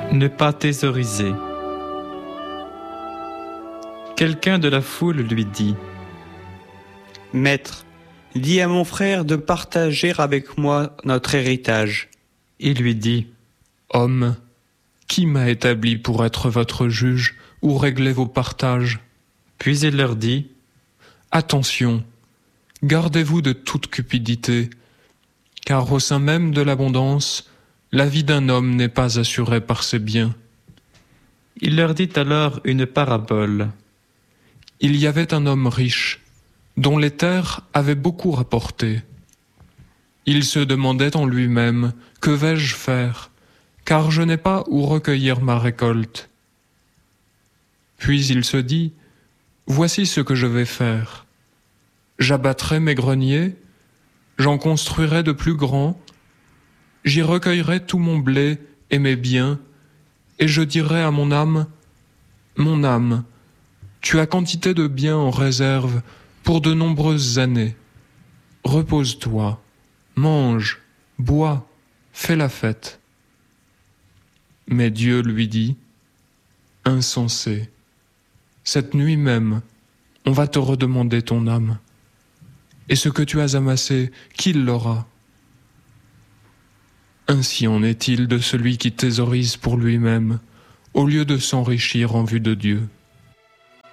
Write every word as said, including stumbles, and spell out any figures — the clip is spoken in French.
Ne pas thésauriser. Quelqu'un de la foule lui dit : « Maître, dis à mon frère de partager avec moi notre héritage. » Il lui dit : « Homme, qui m'a établi pour être votre juge ou régler vos partages ?» Puis il leur dit : « Attention, gardez-vous de toute cupidité, car au sein même de l'abondance, la vie d'un homme n'est pas assurée par ses biens. » Il leur dit alors une parabole. Il y avait un homme riche, dont les terres avaient beaucoup rapporté. Il se demandait en lui-même : « Que vais-je faire ? Car je n'ai pas où recueillir ma récolte. » Puis il se dit : « Voici ce que je vais faire. J'abattrai mes greniers, j'en construirai de plus grands, j'y recueillerai tout mon blé et mes biens, et je dirai à mon âme : mon âme, tu as quantité de biens en réserve pour de nombreuses années. Repose-toi, mange, bois, fais la fête. » Mais Dieu lui dit : « Insensé, cette nuit même, on va te redemander ton âme. Et ce que tu as amassé, qui l'aura ? Ainsi en est-il de celui qui thésaurise pour lui-même, au lieu de s'enrichir en vue de Dieu. »